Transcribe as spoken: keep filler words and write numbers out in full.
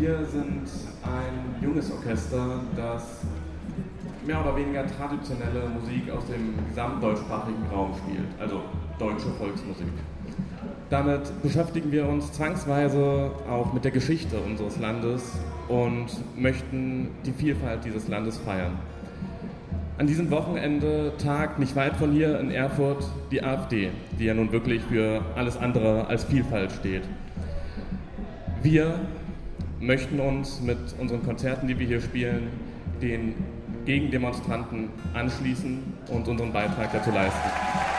Wir sind ein junges Orchester, das mehr oder weniger traditionelle Musik aus dem gesamtdeutschsprachigen Raum spielt, also deutsche Volksmusik. Damit beschäftigen wir uns zwangsweise auch mit der Geschichte unseres Landes und möchten die Vielfalt dieses Landes feiern. An diesem Wochenende tagt nicht weit von hier in Erfurt die AfD, die ja nun wirklich für alles andere als Vielfalt steht. Wir möchten uns mit unseren Konzerten, die wir hier spielen, den Gegendemonstranten anschließen und unseren Beitrag dazu leisten.